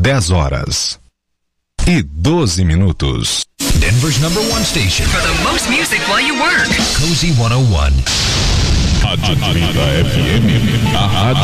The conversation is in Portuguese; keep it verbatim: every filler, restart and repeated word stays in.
dez horas e doze minutos. Denver's number one station for the most music while you work. Cozy cento e um. Rádio Trinta F M, a rádio